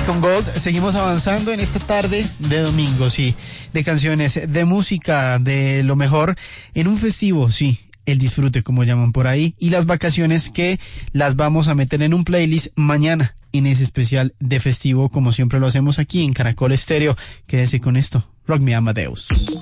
Con Gold seguimos avanzando en esta tarde de domingo, sí, de canciones, de música, de lo mejor en un festivo, sí, el disfrute como llaman por ahí, y las vacaciones que las vamos a meter en un playlist mañana en ese especial de festivo como siempre lo hacemos aquí en Caracol Estéreo. Quédese con esto, Rock Me Amadeus.